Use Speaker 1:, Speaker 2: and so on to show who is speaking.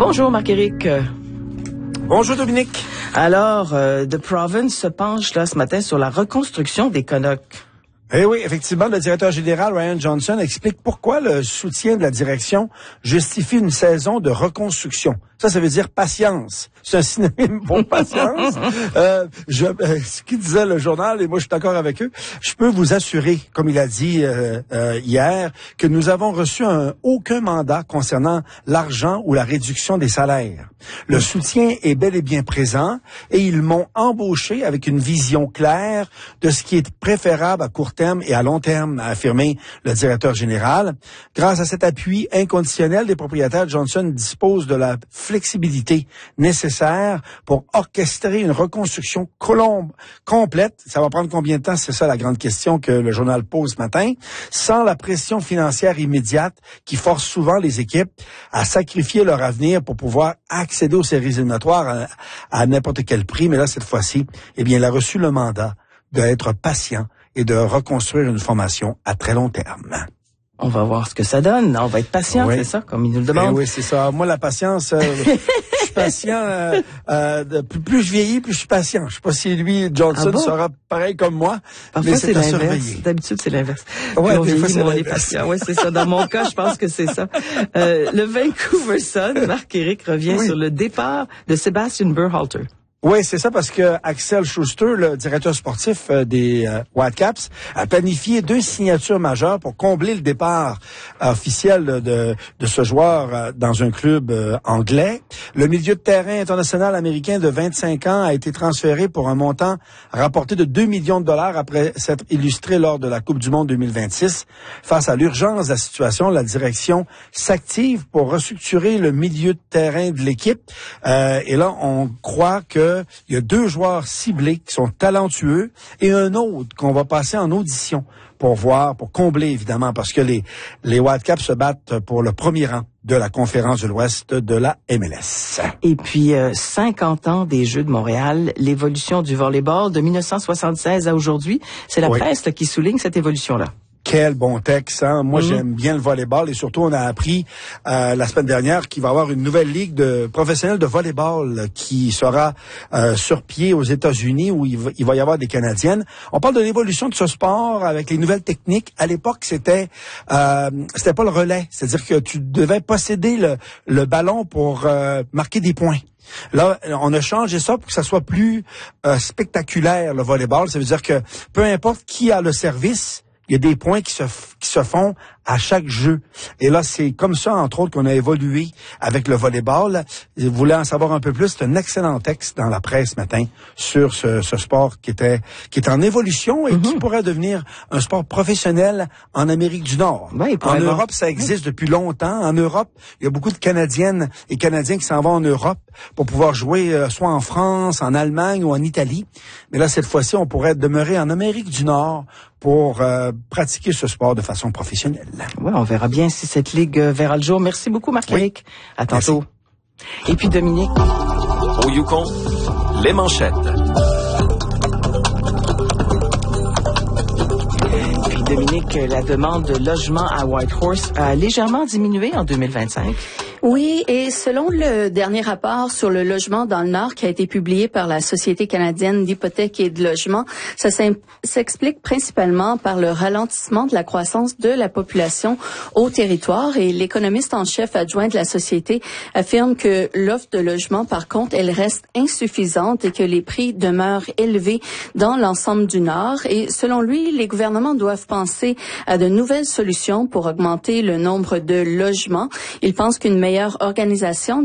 Speaker 1: Bonjour Marc-Éric.
Speaker 2: Bonjour Dominique.
Speaker 1: Alors, The Province se penche là ce matin sur la reconstruction des Canucks.
Speaker 2: Eh oui, effectivement, le directeur général Ryan Johnson explique pourquoi le soutien de la direction justifie une saison de reconstruction. Ça veut dire patience. C'est un synonyme pour patience. Ce qu'il disait le journal, et moi je suis d'accord avec eux, je peux vous assurer, comme il a dit hier, que nous avons reçu aucun mandat concernant l'argent ou la réduction des salaires. Le soutien est bel et bien présent et ils m'ont embauché avec une vision claire de ce qui est préférable à court terme et à long terme, a affirmé le directeur général. Grâce à cet appui inconditionnel des propriétaires, Johnson dispose de la flexibilité nécessaire pour orchestrer une reconstruction complète. Ça va prendre combien de temps? C'est ça la grande question que le journal pose ce matin. Sans la pression financière immédiate qui force souvent les équipes à sacrifier leur avenir pour pouvoir accéder aux séries éliminatoires à n'importe quel prix. Mais là, cette fois-ci, eh bien, il a reçu le mandat d'être patient et de reconstruire une formation à très long terme.
Speaker 1: On va voir ce que ça donne. On va être patient, oui. C'est ça, comme il nous le demande.
Speaker 2: Oui, c'est ça. Moi, la patience, je suis patient. Plus je vieillis, plus je suis patient. Je sais pas si lui, Johnson, sera pareil comme moi.
Speaker 1: Parfois,
Speaker 2: mais
Speaker 1: c'est l'inverse. D'habitude, c'est l'inverse.
Speaker 2: Ouais,
Speaker 1: on vieillit, on est patient. Oui, c'est ça. Dans mon cas, je pense que c'est ça. Le Vancouver Sun, Marc-Éric revient sur le départ de Sebastian Berhalter.
Speaker 2: Oui, c'est ça, parce que Axel Schuster, le directeur sportif des Whitecaps, a planifié 2 signatures majeures pour combler le départ officiel de ce joueur dans un club anglais. Le milieu de terrain international américain de 25 ans a été transféré pour un montant rapporté de 2 millions de dollars après s'être illustré lors de la Coupe du Monde 2026. Face à l'urgence de la situation, la direction s'active pour restructurer le milieu de terrain de l'équipe. Et là, on croit que il y a 2 joueurs ciblés qui sont talentueux et un autre qu'on va passer en audition pour combler évidemment, parce que les Whitecaps se battent pour le premier rang de la conférence de l'Ouest de la MLS.
Speaker 1: Et puis, 50 ans des Jeux de Montréal, l'évolution du volleyball de 1976 à aujourd'hui, c'est la presse qui souligne cette évolution-là.
Speaker 2: Quel bon texte, hein? Moi, j'aime bien le volleyball et surtout, on a appris la semaine dernière qu'il va y avoir une nouvelle ligue de professionnels de volleyball qui sera sur pied aux États-Unis où il va y avoir des Canadiennes. On parle de l'évolution de ce sport avec les nouvelles techniques. À l'époque, c'était pas le relais, c'est-à-dire que tu devais posséder le ballon pour marquer des points. Là, on a changé ça pour que ça soit plus spectaculaire, le volleyball. Ça veut dire que peu importe qui a le service, il y a des points qui se font à chaque jeu. Et là, c'est comme ça, entre autres, qu'on a évolué avec le volleyball. Vous voulez en savoir un peu plus? C'est un excellent texte dans la presse ce matin sur ce sport qui est en évolution et qui pourrait devenir un sport professionnel en Amérique du Nord.
Speaker 1: Oui,
Speaker 2: en Europe, ça existe depuis longtemps. En Europe, il y a beaucoup de Canadiennes et Canadiens qui s'en vont en Europe pour pouvoir jouer soit en France, en Allemagne ou en Italie. Mais là, cette fois-ci, on pourrait demeurer en Amérique du Nord pour pratiquer ce sport de façon professionnelle.
Speaker 1: Ouais, on verra bien si cette ligue verra le jour. Merci beaucoup, Marc-Éric. À tantôt. Merci. Et puis, Dominique.
Speaker 3: Au Yukon, les manchettes.
Speaker 1: Puis, Dominique, la demande de logement à Whitehorse a légèrement diminué en 2025.
Speaker 4: Oui, et selon le dernier rapport sur le logement dans le Nord qui a été publié par la Société canadienne d'hypothèques et de logement, ça s'explique principalement par le ralentissement de la croissance de la population au territoire. Et l'économiste en chef adjoint de la Société affirme que l'offre de logement, par contre, elle reste insuffisante et que les prix demeurent élevés dans l'ensemble du Nord. Et selon lui, les gouvernements doivent penser à de nouvelles solutions pour augmenter le nombre de logements. Il pense qu'une meilleure organisation